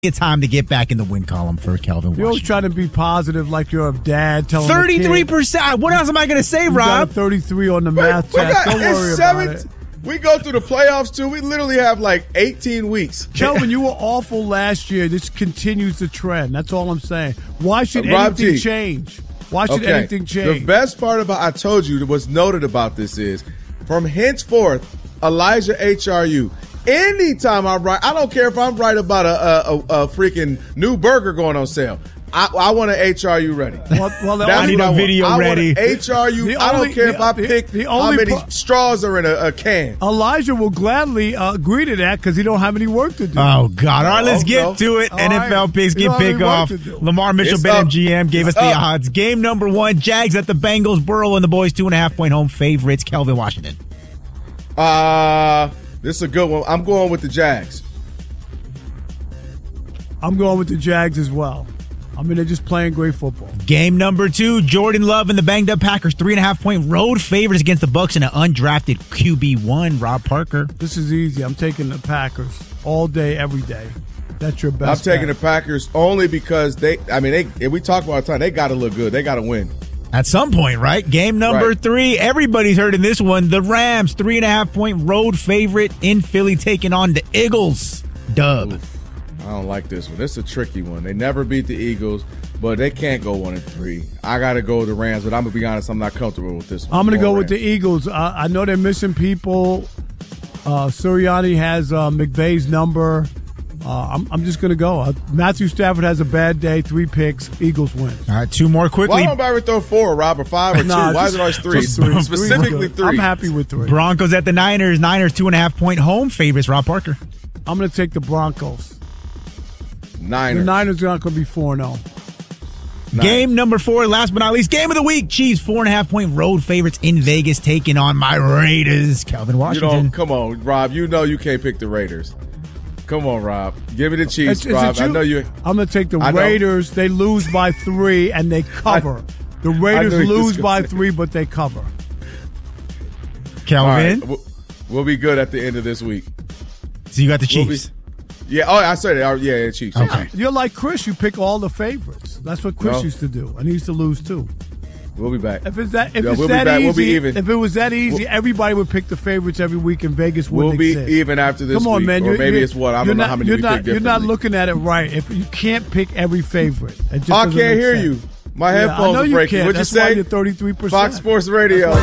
It's time to get back in the win column for Kelvin Washington. You're always trying to be positive like you're a dad telling 33%. What else am I going to say, you Rob? got a 33 on the math test. Don't worry about it. We go through the playoffs, too. We literally have like 18 weeks. Kelvin, you were awful last year. This continues the trend. That's all I'm saying. Why should anything change? Why should anything change? The best part about, I told you, what's noted about this is, from henceforth, Elijah HRU, anytime I'm right, I don't care if I'm right about a freaking new burger going on sale. I want an HRU ready. Well, I need a video ready. I want HRU. I don't care if I pick how many straws are in a can. Elijah will gladly agree to that because he don't have any work to do. Oh, God. All right, let's get to it. NFL picks get pick off. Lamar Mitchell, BetMGM, gave us the odds. Game number 1, Jags at the Bengals. Burrow and the boys, 2.5-point home favorites. Kelvin Washington. This is a good one. I'm going with the Jags. I'm going with the Jags as well. I mean, they're just playing great football. Game number 2, Jordan Love and the banged-up Packers, 3.5-point road favorites against the Bucs and an undrafted QB1, Rob Parker. This is easy. I'm taking the Packers all day, every day. That's your best I'm taking the Packers only because we talk about all the time, they got to look good. They got to win. At some point, right? Game number 3. Everybody's heard in this one. The Rams, 3.5-point road favorite in Philly, taking on the Eagles. Dub. Oof. I don't like this one. This is a tricky one. They never beat the Eagles, but they can't go 1-3. I got to go with the Rams, but I'm going to be honest, I'm not comfortable with this one. I'm going to go with the Eagles. I know they're missing people. Sirianni has McVay's number. I'm just going to go. Matthew Stafford has a bad day. 3 picks. Eagles win. All right, 2 more quickly. Why don't I ever throw 4, Rob, or 5, or 2? Why is it always 3? Specifically 3. I'm happy with 3. Broncos at the Niners. Niners 2.5-point home favorites. Rob Parker. I'm going to take the Broncos. Niners. The Niners are not going to be 4-0. Game number 4, last but not least, game of the week. Chiefs, 4.5-point road favorites in Vegas, taking on my Raiders. Kelvin Washington. Come on, Rob. You know you can't pick the Raiders. Come on, Rob. Give me the Chiefs, Rob. I know you. I'm going to take the Raiders. They lose by 3, and they cover. The Raiders lose by 3, but they cover. Kelvin? Right. We'll be good at the end of this week. So you got the Chiefs. I said it. Yeah, Chiefs. Okay. You're like Chris. You pick all the favorites. That's what Chris used to do, and he used to lose too. We'll be back. If it's that easy, we'll be even. If it was that easy, everybody would pick the favorites every week, and Vegas wouldn't exist. We'll be even after this week. Come on, man. Or maybe it's what? I don't know how many we pick differently. You're not looking at it right. If you can't pick every favorite. I can't hear you. My headphones are breaking. What'd you say? That's why you're 33%. Fox Sports Radio.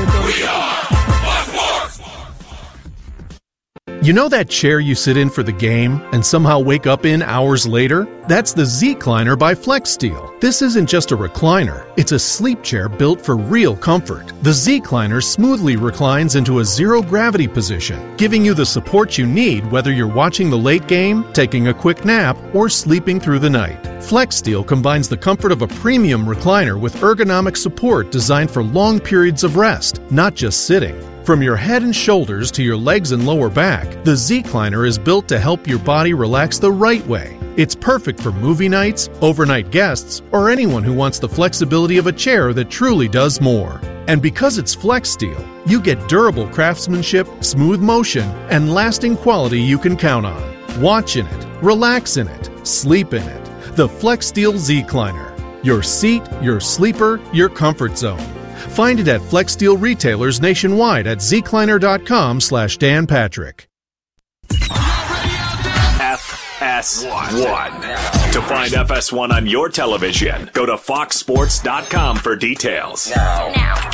You know that chair you sit in for the game and somehow wake up in hours later? That's the Z-Cliner by FlexSteel. This isn't just a recliner. It's a sleep chair built for real comfort. The Z-Cliner smoothly reclines into a zero-gravity position, giving you the support you need whether you're watching the late game, taking a quick nap, or sleeping through the night. FlexSteel combines the comfort of a premium recliner with ergonomic support designed for long periods of rest, not just sitting. From your head and shoulders to your legs and lower back, the Z-Cliner is built to help your body relax the right way. It's perfect for movie nights, overnight guests, or anyone who wants the flexibility of a chair that truly does more. And because it's FlexSteel, you get durable craftsmanship, smooth motion, and lasting quality you can count on. Watch in it, relax in it, sleep in it. The FlexSteel Z-Cliner. Your seat, your sleeper, your comfort zone. Find it at FlexSteel retailers nationwide at zcliner.com/Dan Patrick. FS1. To find FS1 on your television, go to foxsports.com for details. Now.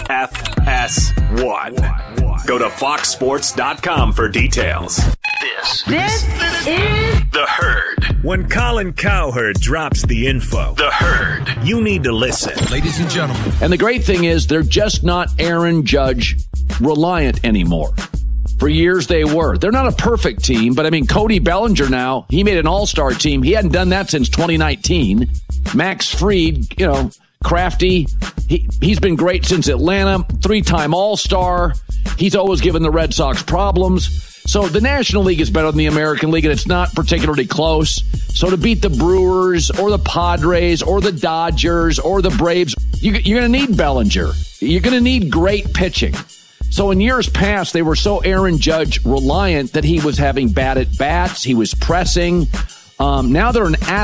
FS1. Go to foxsports.com for details. This is The Herd. When Colin Cowherd drops the info, The Herd. You need to listen. Ladies and gentlemen. And the great thing is they're just not Aaron Judge reliant anymore. For years they were. They're not a perfect team, but I mean, Cody Bellinger now, he made an all-star team. He hadn't done that since 2019. Max Fried, crafty. He's been great since Atlanta. 3-time all-star. He's always given the Red Sox problems. So the National League is better than the American League, and it's not particularly close. So to beat the Brewers or the Padres or the Dodgers or the Braves, you're going to need Bellinger. You're going to need great pitching. So in years past, they were so Aaron Judge reliant that he was having bad at-bats. He was pressing. Now they're an